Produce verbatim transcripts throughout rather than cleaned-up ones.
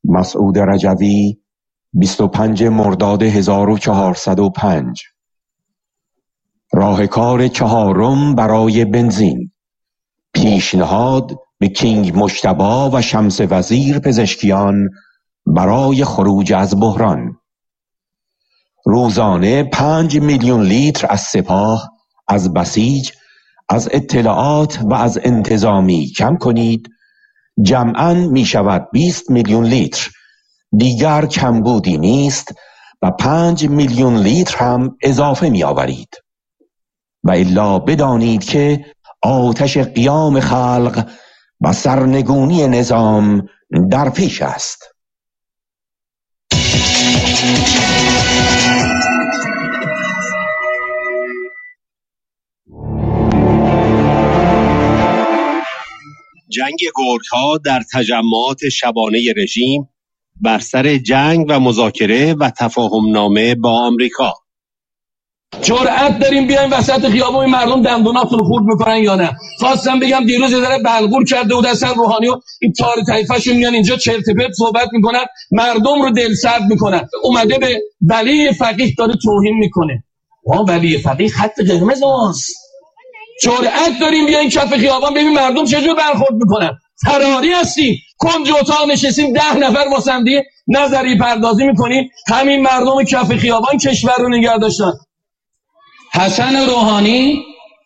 مسعود رجوی بیست و پنجم مرداد هزار و چهارصد و پنج. راهکار چهارم برای بنزین: پیشنهاد به کینگ مجتبی و شمس وزیر پزشکیان برای خروج از بحران. روزانه پنج میلیون لیتر از سپاه، از بسیج، از اطلاعات و از انتظامی کم کنید. جمعاً می شود بیست میلیون لیتر. دیگر کمبودی نیست و پنج میلیون لیتر هم اضافه می آورید. و الا بدانید که آتش قیام خلق و سرنگونی نظام در پیش است. جنگ گرگ‌ها در تجمعات شبانه رژیم بر سر جنگ و مذاکره و تفاهمنامه با آمریکا. جرأت داریم بیایم وسط خیابون مردم دندوناتون رو خورد میکنن یا نه؟ خواستم بگم دیروز یه ذره بلغور کرده بود اصلا روحانی و این تار طایفه‌شون میان اینجا چرت پرت صحبت میکنن، مردم رو دلسرد میکنن. اومده به ولی فقیه داره توهین میکنه. وا ولی فقیه خط قرمز ماست. جرأت داریم بیایم کف خیابان ببین مردم چجور برخورد میکنن. فراری هستیم، کنج اتاق نشستیم ده نفر واسندی نظری پردازی میکنیم. همین مردم کف خیابان کشور رو نگه داشتن. حسن روحانی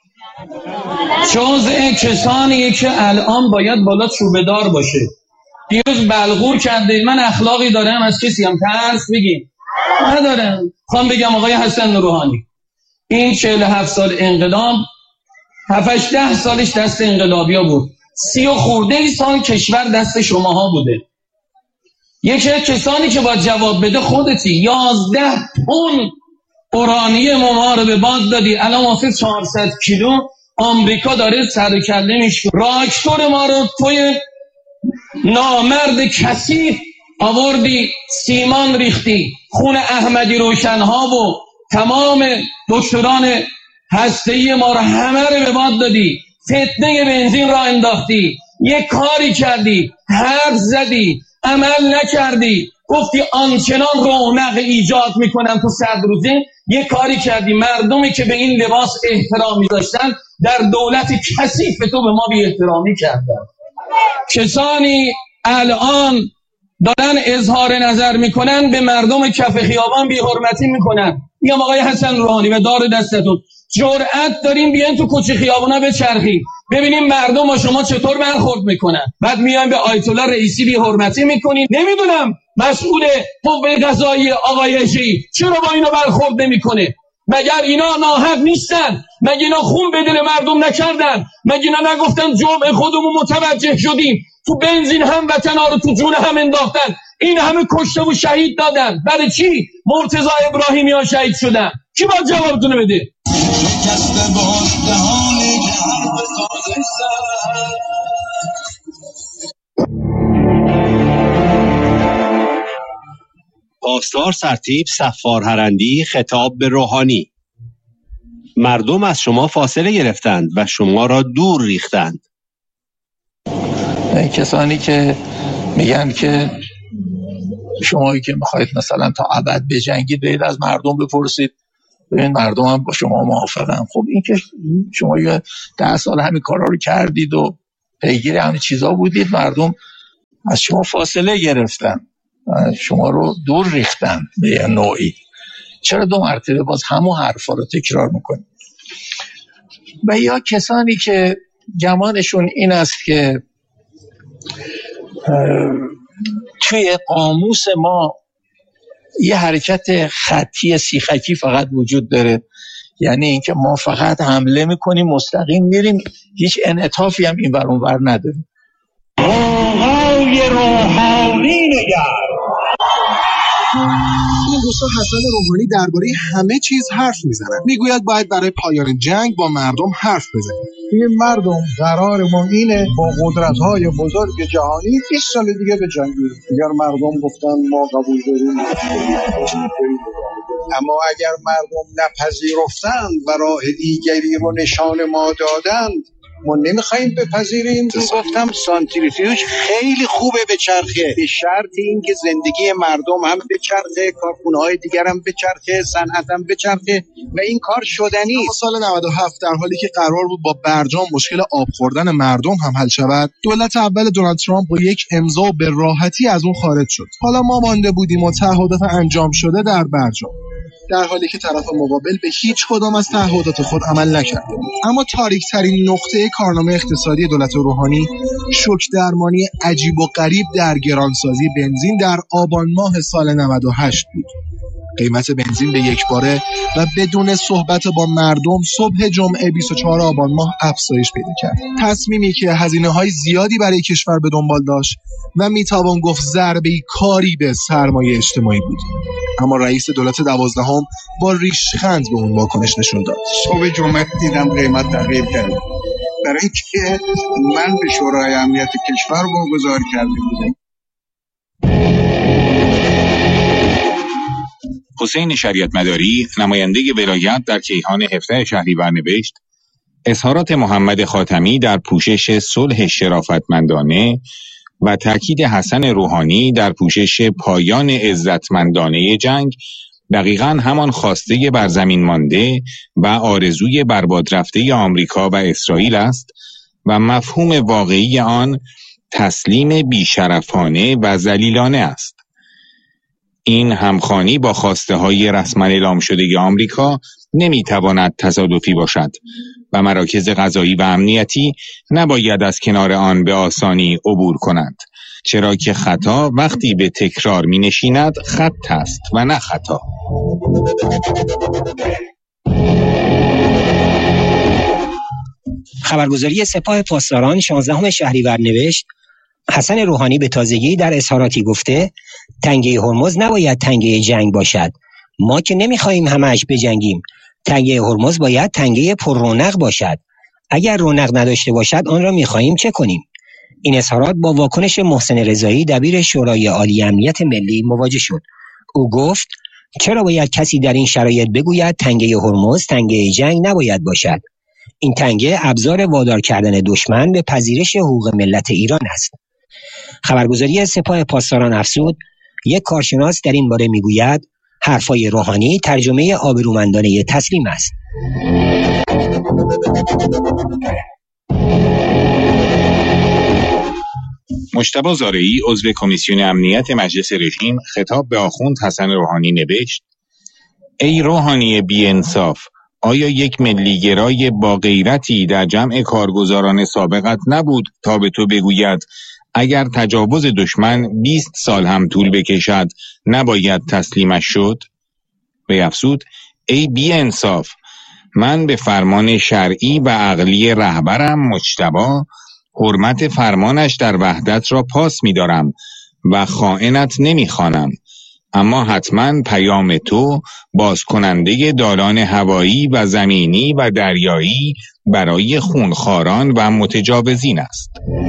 جزء کسانیه که الان باید بالا چوبه‌دار باشه. دیروز بلغور کرده. من اخلاقی دارم از کسی هم ترس بگیم ندارم. خوام بگم آقای حسن روحانی این چهل و هفت سال انقلاب هفت ده سالش دست انقلابیا بود، سی و خورده ای سال کشور دست شماها بوده. یکی کسانی که باید جواب بده خودتی. یازده تن اورانیوم ما رو به باد دادی، الان واسه چهارصد کیلو آمریکا داره سر و کله میشه. راکتور ما رو توی نامرد کثیف آوردی، سیمان ریختی، خون احمدی روشنها و تمام دکتران هسته‌ای ما رو همه رو به باد دادی. فتنه بنزین را انداختی، یک کاری کردی، حرف زدی، عمل نکردی، گفتی آنچنان رونق ایجاد میکنم تو صد روزه. یک کاری کردی، مردمی که به این لباس احترامی داشتن در دولت کثیف تو به ما بی احترامی کردن. کسانی الان دارن اظهار نظر میکنن به مردم کف خیابان بی حرمتی میکنن. میگم آقای حسن روحانی به دار دستتون جرأت داریم بیاین تو کوچه خیابونا بچرخیم ببینیم مردم با شما چطور برخورد میکنن. بعد میایم به آیت الله رئیسی بی حرمتی میکنین. نمیدونم مسئول قوه قضاییه آقای اژه‌ای چرا با اینا برخورد نمیکنه؟ مگر اینا ناحق نیستن؟ مگر اینا خون به دل مردم نکردن؟ مگر اینا نگفتن جمع خودمون متوجه شدیم تو بنزین هم وطنا رو تو جون هم انداختن، این همه کشته و شهید دادن؟ برای چی مرتضی ابراهیمی ها شهید شدن؟ کی باید جوابتونه بده؟ پاسدار سرتیپ صفار هرندی خطاب به روحانی: مردم از شما فاصله گرفتند و شما را دور ریختند. کسانی که میگن که شمایی که میخواید مثلا تا ابد بجنگید برید از مردم بپرسید ببین مردم هم با شما موافقن. خب این که شما یه ده سال همین کارا رو کردید و پیگیر همین چیزا بودید، مردم از شما فاصله گرفتن، شما رو دور ریختن به یه نوعی. چرا دو مرتبه باز همون حرفا رو تکرار میکنید؟ و یا کسانی که گمانشون این است که توی قاموس ما یه حرکت خطی سیخکی فقط وجود داره، یعنی اینکه ما فقط حمله میکنیم مستقیم میریم، هیچ انعطافی هم این ور اون ور نداریم. آقای روحانی نگر این دوستا حسن روحانی درباره همه چیز حرف میزنن. میگوید باید برای پایان جنگ با مردم حرف بزنیم. این مردم قرار ما اینه با قدرت‌های بزرگ جهانی بیست سال دیگه به جنگیم. اگر مردم گفتن ما قبول داریم، اما اگر مردم نپذیرفتند و راه دیگری رو نشان ما دادند، ما نمیخوایم بپذیریم. گفتم سانتریفیوژ خیلی خوبه به چرخه، به شرط اینکه زندگی مردم هم بچرخه، کارخونه‌های دیگر هم بچرخه، صنعت هم بچرخه و این کار شدنی است. سال نود و هفت در حالی که قرار بود با برجام مشکل آب خوردن مردم هم حل شود، دولت اول دونالد ترامپ با یک امضا به راحتی از اون خارج شد. حالا ما مانده بودیم و تعهدات انجام شده در برجام، در حالی که طرف مقابل به هیچ کدام از تعهدات خود عمل نکرده بود. اما تاریک‌ترین نقطه کارنامه اقتصادی دولت روحانی شوک درمانی عجیب و غریب در گرانسازی بنزین در آبان ماه سال نود و هشت بود. قیمت بنزین به یک باره و بدون صحبت با مردم صبح جمعه بیست و چهارم آبان ماه افزایش پیدا کرد. تصمیمی که هزینه‌های زیادی برای کشور به دنبال داشت و میتوان گفت ضربه‌ای کاری به سرمایه اجتماعی بود. اما رئیس دولت دوازدهم با ریشخند به اون واکنش نشون داد. صبح جمعه دیدم قیمت تغییر کرد، برای که من به شورای امنیت کشور واگذار کرده بودم. حسین شریعت مداری، نماینده ولایت در کیهان هفده شهریور نوشت: اظهارات محمد خاتمی در پوشش صلح شرافتمندانه و تاکید حسن روحانی در پوشش پایان عزتمندانه جنگ دقیقاً همان خواسته بر زمین مانده و آرزوی برباد رفته آمریکا و اسرائیل است و مفهوم واقعی آن تسلیم بیشرفانه و ذلیلانه است. این همخوانی با خواسته های رسما اعلام شده آمریکا نمیتواند تصادفی باشد و مراکز قضایی و امنیتی نباید از کنار آن به آسانی عبور کنند، چرا که خطا وقتی به تکرار می نشیند خط است و نه خطا. خبرگزاری سپاه پاسداران شانزدهم شهریور نوشت: حسن روحانی به تازگی در اظهاراتی گفته تنگه هرمز نباید تنگه جنگ باشد. ما که نمیخواهیم همش بجنگیم. تنگه هرمز باید تنگه پر رونق باشد. اگر رونق نداشته باشد آن را میخواهیم چه کنیم؟ این اظهارات با واکنش محسن رضایی دبیر شورای عالی امنیت ملی مواجه شد. او گفت چرا باید کسی در این شرایط بگوید تنگه هرمز تنگه جنگ نباید باشد؟ این تنگه ابزار وادار کردن دشمن به پذیرش حقوق ملت ایران است. خبرگزاری سپاه پاسداران افزود: یک کارشناس در این باره میگوید حرفای روحانی ترجمه آبرومندانه تسلیم است. مجتبی زارعی، عضو کمیسیون امنیت مجلس رژیم، خطاب به آخوند حسن روحانی نوشت: ای روحانی بی انصاف، آیا یک ملیگرای با غیرتی در جمع کارگزاران سابقت نبود تا به تو بگوید اگر تجاوز دشمن بیست سال هم طول بکشد نباید تسلیمش شد؟ و افزود: ای بی انصاف، من به فرمان شرعی و عقلی رهبرم مجتبی حرمت فرمانش در وحدت را پاس می دارم و خائنت نمی خوانم، اما حتما پیام تو باز کننده دالان هوایی و زمینی و دریایی برای خونخواران و متجاوزین است.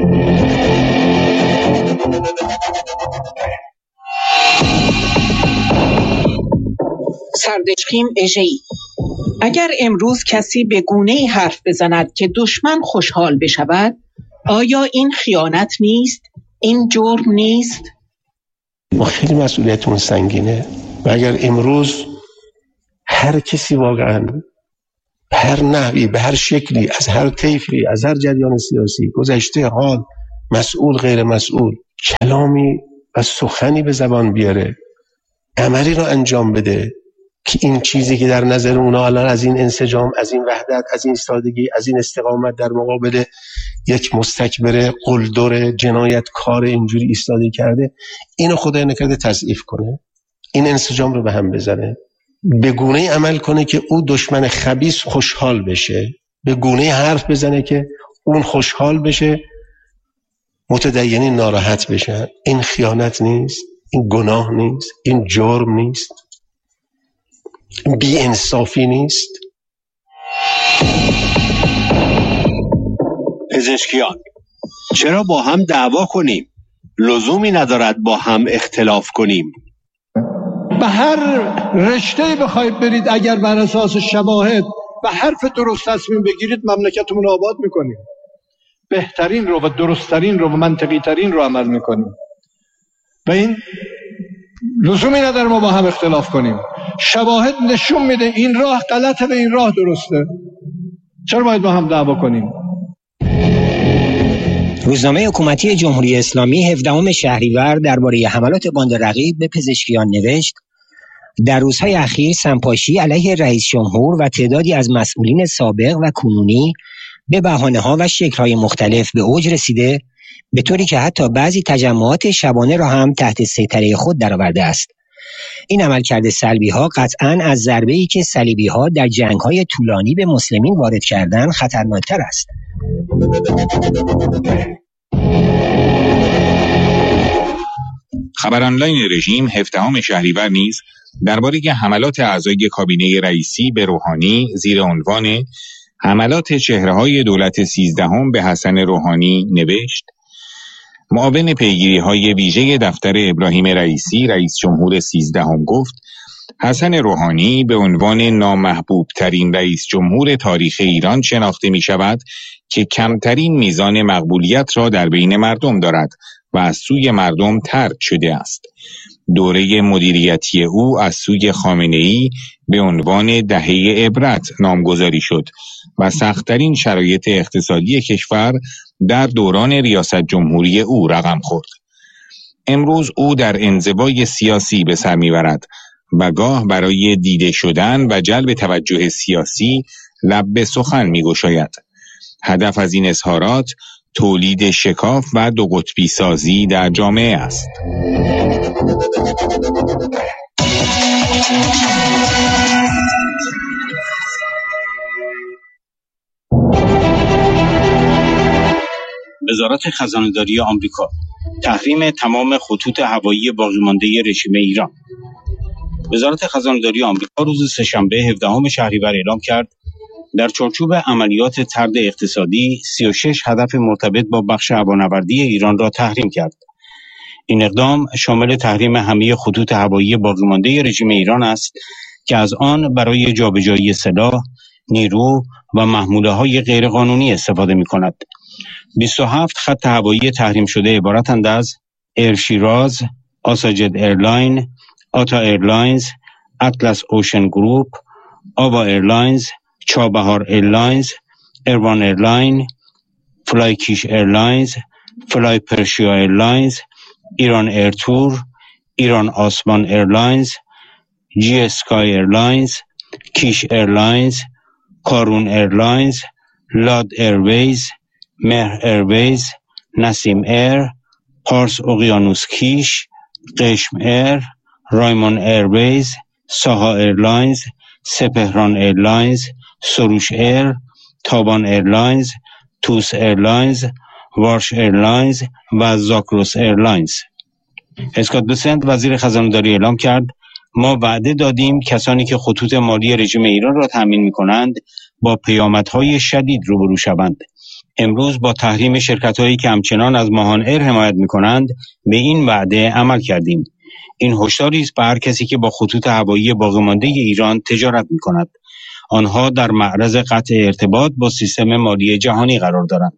سردشخیم اژه‌ای: اگر امروز کسی به گونه‌ای حرف بزند که دشمن خوشحال بشود، آیا این خیانت نیست؟ این جرم نیست؟ ما خیلی مسئولیتمون سنگینه و اگر امروز هر کسی واقعا به هر نحوی، به هر شکلی، از هر طیفی، از هر جریان سیاسی، گذشته، حال، مسئول، غیر مسئول، کلامی و سخنی به زبان بیاره، عملی رو انجام بده که این چیزی که در نظر اونا الان از این انسجام، از این وحدت، از این سادگی، از این استقامت در مقابل یک مستکبر قلدر جنایتکار اینجوری ایستاده کرده، اینو خدای نکرده تضعیف کنه، این انسجام رو به هم بزنه، به گونه‌ای عمل کنه که او دشمن خبیث خوشحال بشه، به گونه‌ای حرف بزنه که اون خوشحال بشه، متدینین ناراحت بشن. این خیانت نیست؟ این گناه نیست؟ این جرم نیست؟ بی انصافی نیست؟ پزشکیان: چرا با هم دعوا کنیم؟ لزومی ندارد با هم اختلاف کنیم. به هر رشته بخواید برید، اگر بر اساس شواهد و حرف درست تصمیم بگیرید، مملکتمون آباد میکنیم. بهترین رو و درستترین رو و منطقی ترین رو عمل میکنیم و این لزومی نداره ما با هم اختلاف کنیم. شواهد نشون میده این راه غلطه و این راه درسته. چرا باید با هم دعوا کنیم؟ روزنامه حکومتی جمهوری اسلامی هفدهم شهریور درباره حملات باند رقیب به پزشکیان نوشت: در روزهای اخیر سمپاشی علیه رئیس جمهور و تعدادی از مسئولین سابق و کنونی به بهانه‌ها و شکل‌های مختلف به اوج رسیده، به طوری که حتی بعضی تجمعات شبانه را هم تحت سیطره خود درآورده است. این عملکرد سلبی‌ها قطعاً از ضربه‌ای که صلیبی‌ها در جنگ‌های طولانی به مسلمین وارد کردند خطرناکتر است. خبر آنلاین رژیم هفدهم شهریور نیز درباره حملات اعضای کابینه رئیسی به روحانی زیر عنوان حملات چهره‌های دولت سیزدهم به حسن روحانی نوشت: معاون پیگیری‌های ویژه دفتر ابراهیم رئیسی رئیس جمهور سیزدهم گفت حسن روحانی به عنوان نامحبوب ترین رئیس جمهور تاریخ ایران شناخته می شود که کمترین میزان مقبولیت را در بین مردم دارد و از سوی مردم طرد شده است. دوره مدیریتی او از سوی خامنه‌ای به عنوان دهه عبرت نامگذاری شد و سخت‌ترین شرایط اقتصادی کشور در دوران ریاست جمهوری او رقم خورد. امروز او در انزوای سیاسی به سر می‌برد و گاه برای دیده شدن و جلب توجه سیاسی لب به سخن می‌گشاید. هدف از این اظهارات تولید شکاف و دو قطبی سازی در جامعه است. وزارت خزانه‌داری آمریکا تحریم تمام خطوط هوایی باقیمانده رژیم ایران. وزارت خزانه‌داری آمریکا روز سه‌شنبه هفدهم شهریور اعلام کرد در چارچوب عملیات طرد اقتصادی سی و شش هدف مرتبط با بخش هوانوردی ایران را تحریم کرد. این اقدام شامل تحریم همه خطوط هوایی باقیمانده رژیم ایران است که از آن برای جابجایی سلاح، نیرو و محموله‌های غیرقانونی استفاده می‌کند. بیست و هفت خط هوایی تحریم شده عبارتند از ایر شیراز، آساجد ایرلاین، آتا ایرلاینز، اطلس اوشن گروپ، آوا ایرلاینز، چابهار ایرلاینز، ایروان ایرلاین، فلای کیش ایرلاینز، فلای پرشیا ایرلاینز، ایران ایر تور، ایران آسمان ایرلاینز، جی اسکای ایرلاینز، کیش ایرلاینز، کارون ایرلاینز، لاد ایرویز، مهر ایرویز، نسیم ایر، پارس اقیانوس کیش، قشم ایر، رایمون ایرویز، ساها ایرلاینز، سپهران ایرلاینز، سروش ایر، تابان ایرلاینز، توس ایرلاینز، وارش ایرلاینز و زاکروس ایرلاینز. اسکات بسنت وزیر خزانه‌داری اعلام کرد ما وعده دادیم کسانی که خطوط مالی رژیم ایران را تامین می‌کنند با پیامدهای شدید روبرو شوند. امروز با تحریم شرکت‌هایی که همچنان از ماهان ایر حمایت می‌کنند به این وعده عمل کردیم. این هشداری است به هر کسی که با خطوط هوایی باقی‌مانده ایران تجارت می‌کند. آنها در معرض قطع ارتباط با سیستم مالی جهانی قرار دارند.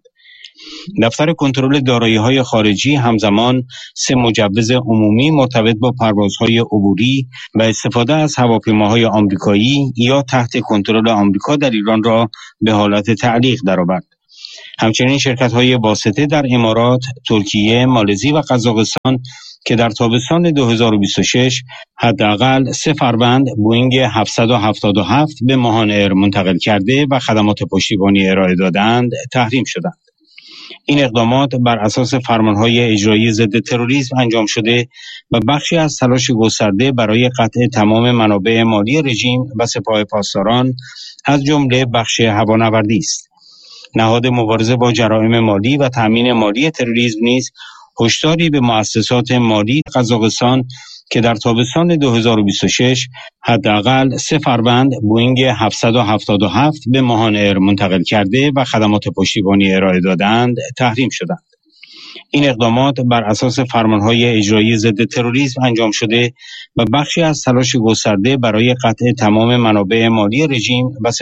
دفتر کنترل دارایی‌های خارجی همزمان سه مجوز عمومی مرتبط با پروازهای عبوری و استفاده از هواپیماهای آمریکایی یا تحت کنترل آمریکا در ایران را به حالت تعلیق درآورد. همچنین شرکت‌های واسطه در امارات، ترکیه، مالزی و قزاقستان که در تابستان دو هزار و بیست و شش حداقل سه فروند بوئینگ هفتصد و هفتاد و هفت به ماهان ایر منتقل کرده و خدمات پشتیبانی ارائه دادند تحریم شدند. این اقدامات بر اساس فرمانهای اجرایی ضد تروریسم انجام شده و بخشی از تلاش گسترده برای قطع تمام منابع مالی رژیم و سپاه پاسداران از جمله بخش هوانوردی است. نهاد مبارزه با جرایم مالی و تامین مالی تروریسم نیز هشداری به مؤسسات مالی قزاقستان که در تابستان دو هزار و بیست و شش حداقل سه فروند بوئینگ هفتصد و هفتاد و هفت به ماهان ایر منتقل کرده و خدمات پشتیبانی ارائه دادند تحریم شدند. این اقدامات بر اساس فرمانهای اجرایی ضد تروریسم انجام شده و بخشی از تلاش گسترده برای قطع تمام منابع مالی رژیم و